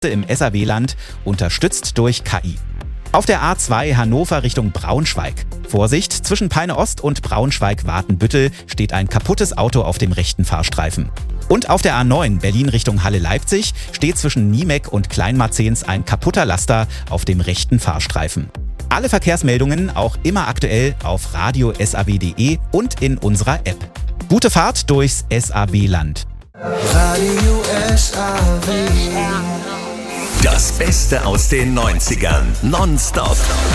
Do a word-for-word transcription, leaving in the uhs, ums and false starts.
im S A W-Land, unterstützt durch K I. Auf der A zwei Hannover Richtung Braunschweig. Vorsicht, zwischen Peine Ost und Braunschweig-Watenbüttel steht ein kaputtes Auto auf dem rechten Fahrstreifen. Und auf der A neun Berlin Richtung Halle-Leipzig steht zwischen Niemek und Kleinmarzens ein kaputter Laster auf dem rechten Fahrstreifen. Alle Verkehrsmeldungen auch immer aktuell auf radio punkt s a w punkt d e und in unserer App. Gute Fahrt durchs S A W-Land. Radio S A W. Das Beste aus den neunzigern. Nonstop.